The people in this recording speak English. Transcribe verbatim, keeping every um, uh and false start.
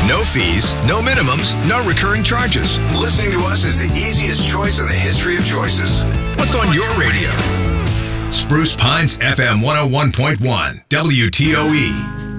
No fees, no minimums, no recurring charges. Listening to us is the easiest choice in the history of choices. What's on your radio? Spruce Pines F M one oh one point one, W T O E.